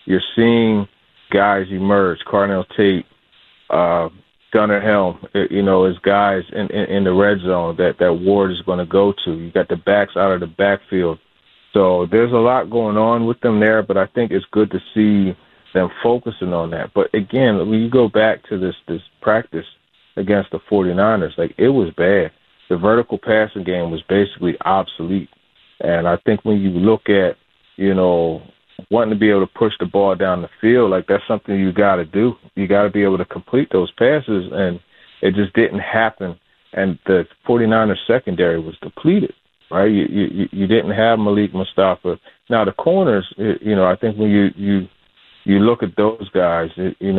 you're seeing guys emerge. Carnell Tate, Gunnar Helm, as guys in the red zone that Ward is going to go to. You got the backs out of the backfield. So there's a lot going on with them there, but I think it's good to see them focusing on that. But again, when you go back to this practice against the 49ers, like, it was bad. The vertical passing game was basically obsolete. And I think when you look at, wanting to be able to push the ball down the field, like, that's something you got to do. You got to be able to complete those passes, and it just didn't happen. And the 49ers secondary was depleted, right? You didn't have Malik Mustafa. Now, the corners, I think when you look at those guys,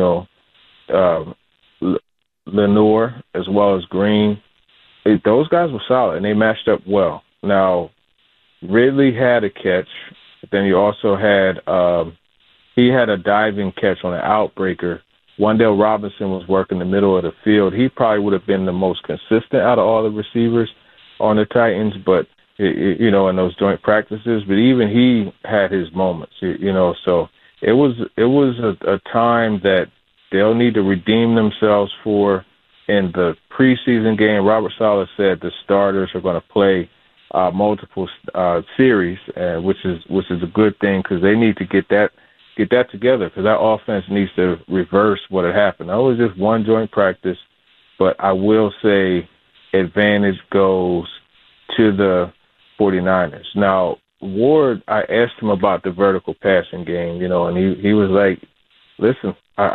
Lenoir as well as Green, those guys were solid, and they matched up well. Now, Ridley had a catch, but then you also had he had a diving catch on an outbreaker. Wan'Dale Robinson was working the middle of the field. He probably would have been the most consistent out of all the receivers on the Titans, but in those joint practices. But even he had his moments, So it was a time that they'll need to redeem themselves for. In the preseason game, Robert Saleh said the starters are going to play multiple series, which is a good thing because they need to get that together, because that offense needs to reverse what had happened. That was just one joint practice, but I will say advantage goes to the 49ers. Now, Ward, I asked him about the vertical passing game, and he was like, listen,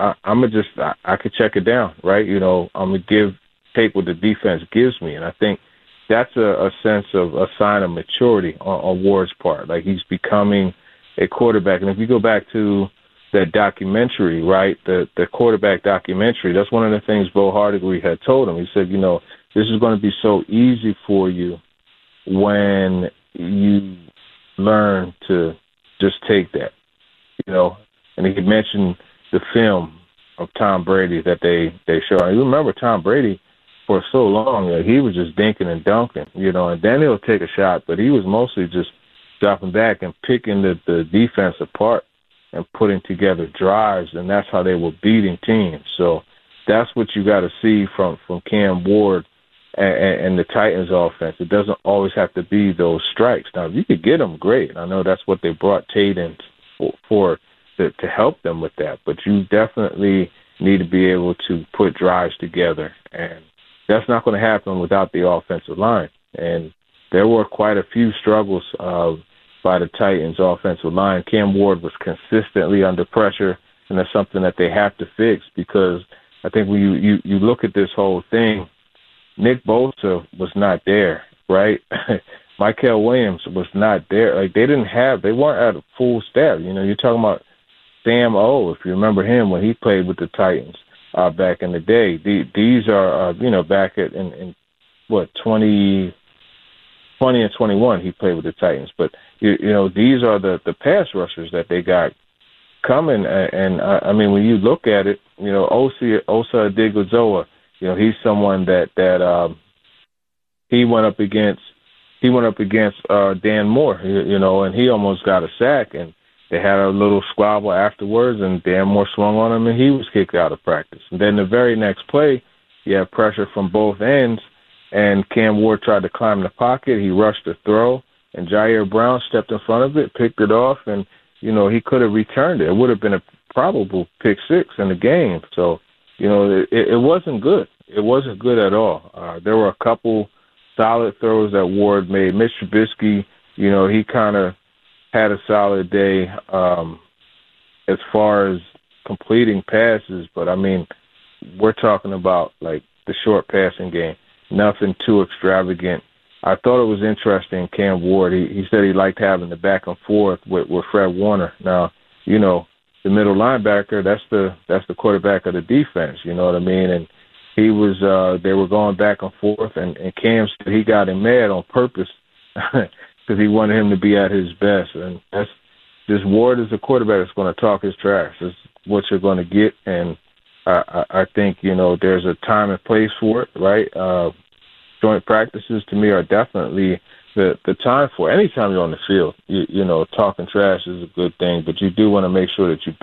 I could check it down, right? I'm going to take what the defense gives me. And I think that's a sense of a sign of maturity on Ward's part. Like, he's becoming a quarterback. And if you go back to that documentary, right, the quarterback documentary, that's one of the things Bo Hardigree had told him. He said, this is going to be so easy for you when you learn to just take that, And he had mentioned the film of Tom Brady that they show. And you remember Tom Brady for so long, he was just dinking and dunking, and then he'll take a shot, but he was mostly just dropping back and picking the defense apart and putting together drives, and that's how they were beating teams. So that's what you got to see from Cam Ward and the Titans offense. It doesn't always have to be those strikes. Now, if you could get them, great. I know that's what they brought Tate in for to help them with that, but you definitely need to be able to put drives together, and that's not going to happen without the offensive line. And there were quite a few struggles by the Titans' offensive line. Cam Ward was consistently under pressure, and that's something that they have to fix, because I think when you look at this whole thing, Nick Bosa was not there, right? Michael Williams was not there. Like, they weren't at a full staff. You're talking about Sam O, if you remember him when he played with the Titans back in the day. These are, back in 2020 and 21, he played with the Titans. But, these are the pass rushers that they got coming. And I mean, when you look at it, Osa Odighizowa, he's someone that he went up against Dan Moore, and he almost got a sack, and they had a little squabble afterwards, and Dan Moore swung on him, and he was kicked out of practice. And then the very next play, you have pressure from both ends, and Cam Ward tried to climb the pocket. He rushed the throw, and Jair Brown stepped in front of it, picked it off, and, he could have returned it. It would have been a probable pick six in the game. So, it wasn't good. It wasn't good at all. There were a couple solid throws that Ward made. Mitch Trubisky, he kind of had a solid day as far as completing passes, but I mean, we're talking about like the short passing game, nothing too extravagant. I thought it was interesting, Cam Ward, he said he liked having the back and forth with Fred Warner. Now, the middle linebacker, that's the quarterback of the defense, you know what I mean? And he was they were going back and forth, and Cam said he got him mad on purpose because he wanted him to be at his best. And that's this Ward is a quarterback that's going to talk his trash. That's what you're going to get, and I think, there's a time and place for it, right? Joint practices, to me, are definitely the time for it. Anytime you're on the field, talking trash is a good thing, but you do want to make sure that you